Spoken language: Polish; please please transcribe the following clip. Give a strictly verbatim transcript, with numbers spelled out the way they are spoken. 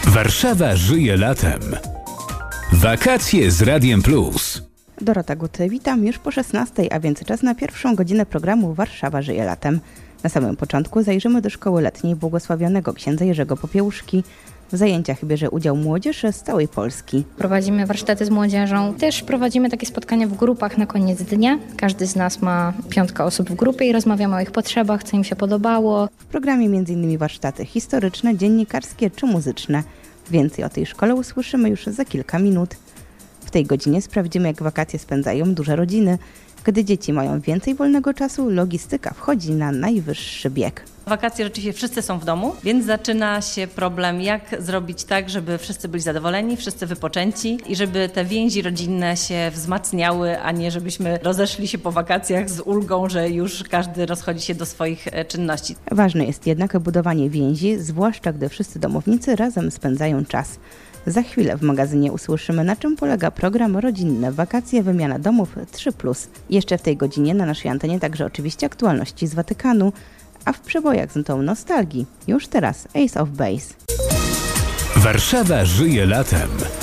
Warszawa żyje latem. Wakacje z Radiem Plus. Dorota Guty, witam już po szesnastej, a więc czas na pierwszą godzinę programu Warszawa żyje latem. Na samym początku zajrzymy do szkoły letniej błogosławionego księdza Jerzego Popiełuszki. W zajęciach bierze udział młodzież z całej Polski. Prowadzimy warsztaty z młodzieżą. Też prowadzimy takie spotkania w grupach na koniec dnia. Każdy z nas ma piątka osób w grupie i rozmawiamy o ich potrzebach, co im się podobało. W programie m.in. warsztaty historyczne, dziennikarskie czy muzyczne. Więcej o tej szkole usłyszymy już za kilka minut. W tej godzinie sprawdzimy, jak wakacje spędzają duże rodziny. Gdy dzieci mają więcej wolnego czasu, logistyka wchodzi na najwyższy bieg. Wakacje rzeczywiście wszyscy są w domu, więc zaczyna się problem, jak zrobić tak, żeby wszyscy byli zadowoleni, wszyscy wypoczęci i żeby te więzi rodzinne się wzmacniały, a nie żebyśmy rozeszli się po wakacjach z ulgą, że już każdy rozchodzi się do swoich czynności. Ważne jest jednak budowanie więzi, zwłaszcza gdy wszyscy domownicy razem spędzają czas. Za chwilę w magazynie usłyszymy, na czym polega program Rodzinne Wakacje Wymiana Domów trzy plus. Jeszcze w tej godzinie na naszej antenie także oczywiście aktualności z Watykanu, a w przebojach z nutą nostalgii już teraz Ace of Base. Warszawa żyje latem.